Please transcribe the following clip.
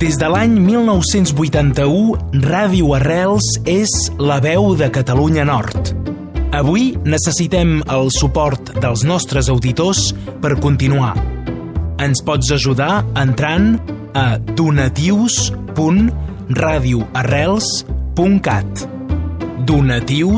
Des de l'any 1981, Ràdio Arrels és la veu de Catalunya Nord. Avui necessitem el suport dels nostres auditors per continuar. Ens pots ajudar entrant a donatius.radioarrels.cat. Donatius